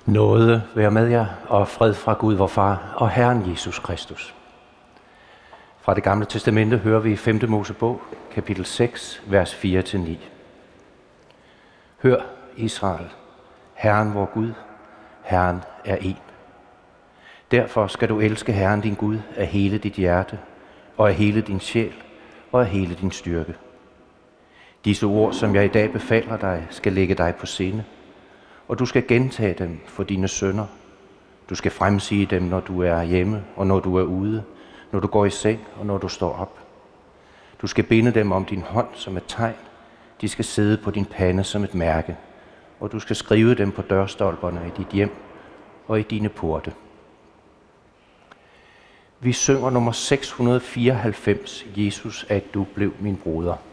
Nåde være med jer, og fred fra Gud vor Far og Herren Jesus Kristus. Fra det gamle testamente hører vi i 5. Mosebog, kapitel 6, vers 4-9. Hør, Israel, Herren vor Gud, Herren er en. Derfor skal du elske Herren din Gud af hele dit hjerte, og af hele din sjæl, og af hele din styrke. Disse ord, som jeg i dag befaler dig, skal lægge dig på sinde, og du skal gentage dem for dine sønner. Du skal fremsige dem, når du er hjemme, og når du er ude, når du går i seng, og når du står op. Du skal binde dem om din hånd som et tegn. De skal sidde på din pande som et mærke, og du skal skrive dem på dørstolperne i dit hjem og i dine porte. Vi synger nummer 694, Jesus, at du blev min broder.